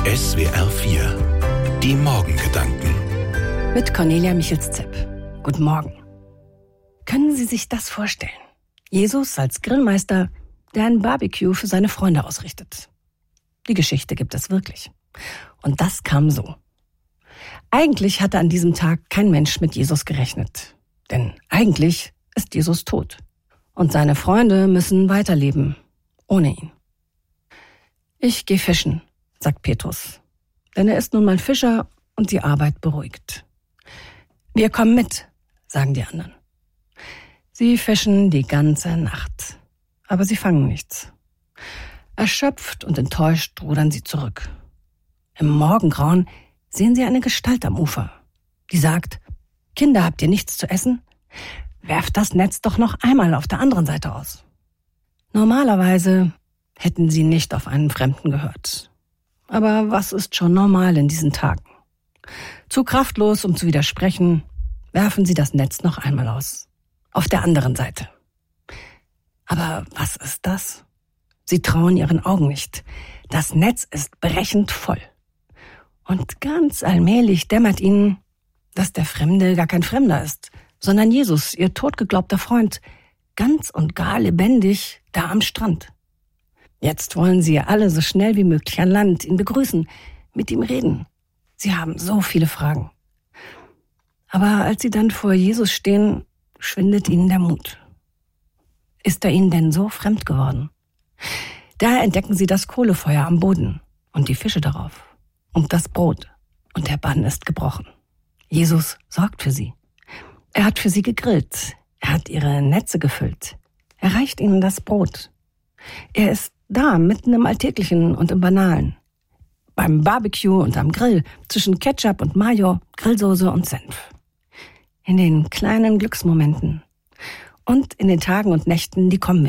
SWR 4 Die Morgengedanken Mit Cornelia Michels-Zepp. Guten Morgen. Können Sie sich das vorstellen? Jesus als Grillmeister, der ein Barbecue für seine Freunde ausrichtet. Die Geschichte gibt es wirklich. Und das kam so. Eigentlich hatte an diesem Tag kein Mensch mit Jesus gerechnet. Denn eigentlich ist Jesus tot. Und seine Freunde müssen weiterleben, ohne ihn. Ich gehe fischen, sagt Petrus. Denn er ist nun mal Fischer und die Arbeit beruhigt. Wir kommen mit, sagen die anderen. Sie fischen die ganze Nacht. Aber sie fangen nichts. Erschöpft und enttäuscht rudern sie zurück. Im Morgengrauen sehen sie eine Gestalt am Ufer. Die sagt, Kinder, habt ihr nichts zu essen? Werft das Netz doch noch einmal auf der anderen Seite aus. Normalerweise hätten sie nicht auf einen Fremden gehört. Aber was ist schon normal in diesen Tagen? Zu kraftlos, um zu widersprechen, werfen sie das Netz noch einmal aus. Auf der anderen Seite. Aber was ist das? Sie trauen ihren Augen nicht. Das Netz ist brechend voll. Und ganz allmählich dämmert ihnen, dass der Fremde gar kein Fremder ist, sondern Jesus, ihr totgeglaubter Freund, ganz und gar lebendig da am Strand. Jetzt wollen sie alle so schnell wie möglich an Land ihn begrüßen, mit ihm reden. Sie haben so viele Fragen. Aber als sie dann vor Jesus stehen, schwindet ihnen der Mut. Ist er ihnen denn so fremd geworden? Da entdecken sie das Kohlefeuer am Boden und die Fische darauf und das Brot. Und der Bann ist gebrochen. Jesus sorgt für sie. Er hat für sie gegrillt. Er hat ihre Netze gefüllt. Er reicht ihnen das Brot. Er ist da, mitten im Alltäglichen und im Banalen. Beim Barbecue und am Grill, zwischen Ketchup und Mayo, Grillsoße und Senf. In den kleinen Glücksmomenten. Und in den Tagen und Nächten, die kommen